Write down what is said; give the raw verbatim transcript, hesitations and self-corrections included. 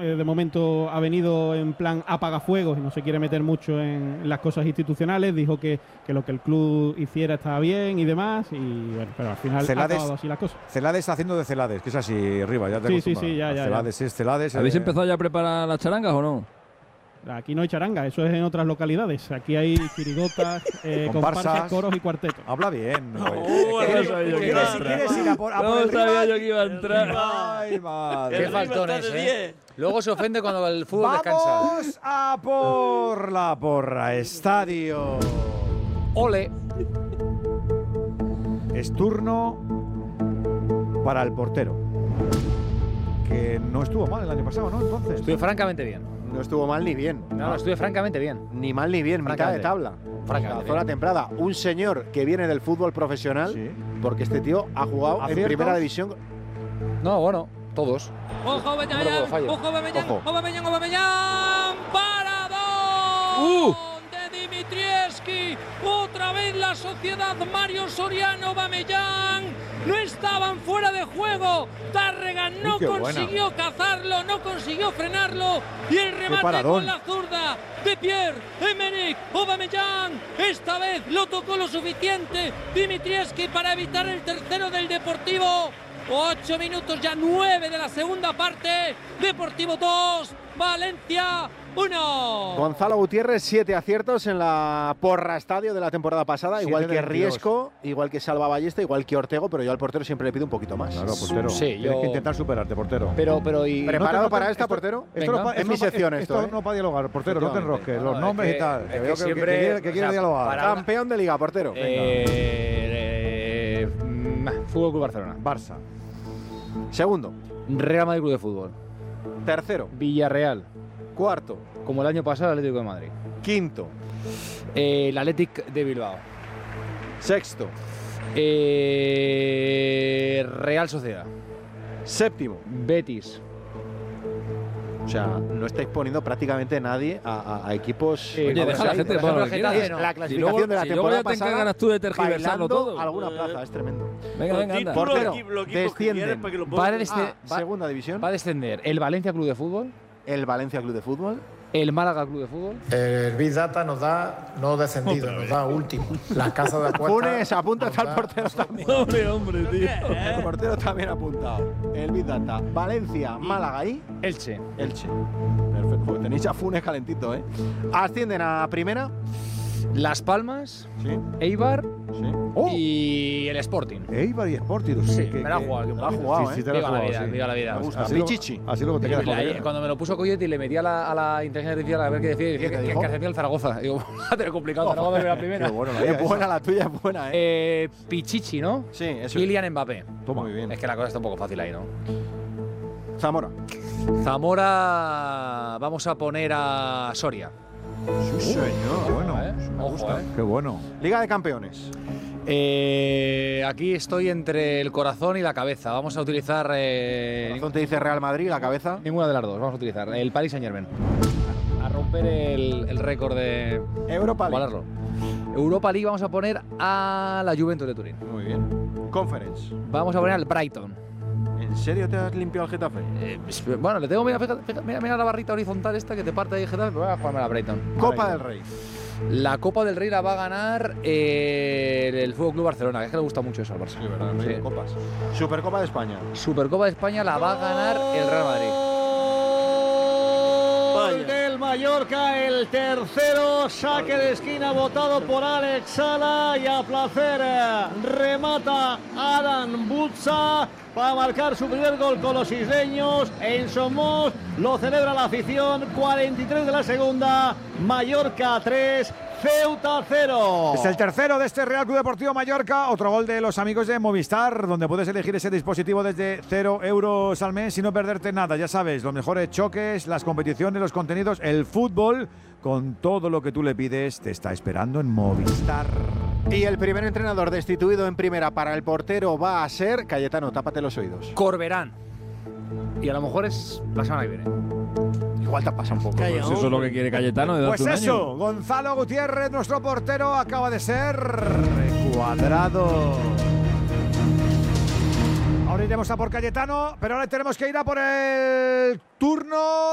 eh, de momento ha venido en plan apagafuegos y no se quiere meter mucho en, en las cosas institucionales. Dijo que, que lo que el club hiciera estaba bien y demás, y bueno, pero al final Celades, ha acabado así las cosas. Celades haciendo de Celades, que es así, arriba, ya te Sí, sí, sí, ya, ya. Celades ya. es Celades. ¿Habéis eh, empezado ya a preparar las charangas o no? Aquí no hay charanga, eso es en otras localidades. Aquí hay chirigotas, eh, Comparsas. comparsas, coros y cuartetos. Habla bien. ¿no? Oh, ¿Quieres, no sabía yo que quieres- iba a entrar. quieres ir a por, a por No el sabía rival? yo que iba a entrar. Ay, madre. Qué faltones, ¿eh? Luego se ofende cuando el fútbol descansa. Vamos a por la porra. Estadio. Ole. Es turno para el portero, que no estuvo mal el año pasado, ¿no? Entonces. Estuve francamente bien. No estuvo mal ni bien. No, no, estuve francamente bien. Ni mal ni bien, mitad de Francamente. tabla. Francamente La zona bien. templada. Un señor que viene del fútbol profesional, Sí. porque este tío ha jugado ¿Aciertos? en primera división. No, bueno, todos. Ojo, Número de Aubameyang, fallo. ojo, Aubameyang, Ojo. Aubameyang, Aubameyang, paradón Uh. de Dimitrievski, otra vez la sociedad Mario Soriano, Aubameyang, no estaban fuera de juego, Tárrega no Uy, qué buena. consiguió cazarlo, no consiguió frenarlo, y el remate paradón. con la zurda de Pierre Emerick Aubameyang, esta vez lo tocó lo suficiente Dimitrievski para evitar el tercero del Deportivo. Ocho minutos ya, nueve de la segunda parte. Deportivo dos, Valencia uno. Gonzalo Gutiérrez, siete aciertos en la porra estadio de la temporada pasada, Siete igual de que veintidós. Riesco, igual que Salva Ballesta, igual que Ortego, pero yo al portero siempre le pido un poquito más. Claro, portero. Sí, Tienes yo- que intentar superarte, portero. Pero, pero y. ¿Preparado No te- no te- para esta, esto- portero? Esto Venga. no pa- Es esto mi no pa- sección esto esto, ¿eh? no para dialogar, portero, no te Efectivamente. enrosques. No, Los no, nombres es que- y tal. es Que que veo que, siempre- que quiere, que o quiere sea, dialogar. para- Campeón de liga, portero. Eh, eh, mm, Fútbol Club Barcelona. Barça. Segundo. Real Madrid Club de Fútbol. Tercero. Villarreal. Cuarto. Como el año pasado, el Atlético de Madrid. Quinto. Eh, el Athletic de Bilbao. Sexto. Eh, Real Sociedad. Séptimo. Betis. O sea, no estáis poniendo prácticamente nadie a, a- a equipos. Sí, Oye, deja a la gente que ponga lo que quiera. Es la Si clasificación luego, de la si luego temporada ya te pasada. encargas tú de tergiversarlo bailando todo. alguna plaza, es tremendo. Venga, venga, anda. Portero, los equipos que descienden. quieres para que lo Va a, pongas. desce- Ah, va- segunda división. va a descender el Valencia Club de Fútbol, El Valencia Club de Fútbol. el Málaga Club de Fútbol. El Big Data nos da no descendido, nos da último. Las casas de apuestas. Funes, apunta nos al da- portero también. Hombre, hombre, tío. El portero también apuntado. El Big Data. Valencia, Málaga y Elche. Elche. Perfecto. Pues tenéis a Funes calentito, ¿eh? Ascienden a primera. Las Palmas, Sí. Eibar Sí. Oh. y el Sporting. Eibar y Sporting. Sí, que- me la ha que- jugado. La ha jugado, Sí, sí, ¿eh? te la has Viva la jugado, vida, sí. viva la vida. Me gusta. Así Así, Pichichi. lo, así luego te quedas con La- la cuando me lo puso Coyote y le metí a la, a la inteligencia artificial a ver qué decía, decía ¿Qué te que, dijo? que ascendía el Zaragoza. Digo, va a tener complicado. Zaragoza de la primera. Qué bueno, la Es idea buena, esa. la tuya es buena, ¿eh? Eh, Pichichi, ¿no? Sí, eso. Kylian Mbappé. Toma. Muy bien. Es que la cosa está un poco fácil ahí, ¿no? Zamora. Zamora, vamos a poner a Soria. Sí, señor. Bueno, ¿eh? me Ojo, gusta. ¿eh? Qué bueno. Liga de Campeones. Eh, aquí estoy entre el corazón y la cabeza. Vamos a utilizar eh, Corazón te dice Real Madrid, la cabeza. ninguna de las dos. Vamos a utilizar el Paris Saint Germain. A romper el, el récord de Europa League. igualarlo. Europa League vamos a poner a la Juventus de Turín. Muy bien. Conference. Vamos a poner al Brighton. ¿En serio te has limpiado el Getafe? Eh, bueno, le tengo, mira, fíjate, fíjate, mira, mira la barrita horizontal esta que te parte ahí de Getafe, pero voy a jugarme a la Brighton. Copa del Rey. La Copa del Rey la va a ganar eh, el Fútbol Club Barcelona, que es que le gusta mucho eso al Barça. Sí, verdad, el Rey de Copas. Supercopa de España. Supercopa de España la va a ganar el Real Madrid. Gol del Mallorca, el tercero, saque de esquina votado por Alex Sala y a placer eh, remata Adam Butza para marcar su primer gol con los isleños en Somos. Lo celebra la afición, cuarenta y tres de la segunda, Mallorca tres, Ceuta cero. Es el tercero de este Real Club Deportivo Mallorca. Otro gol de los amigos de Movistar, donde puedes elegir ese dispositivo desde cero euros al mes y no perderte nada. Ya sabes, los mejores choques, las competiciones, los contenidos, el fútbol, con todo lo que tú le pides, te está esperando en Movistar. Y el primer entrenador destituido en primera para el portero va a ser Cayetano, tápate los oídos. Corberán. Y a lo mejor es la semana que viene. Igual te pasa un poco. Pues eso es lo que quiere Cayetano. De Pues darte un eso, año. Gonzalo Gutiérrez, nuestro portero, acaba de ser recuadrado. Ahora iremos a por Cayetano, pero ahora tenemos que ir a por el turno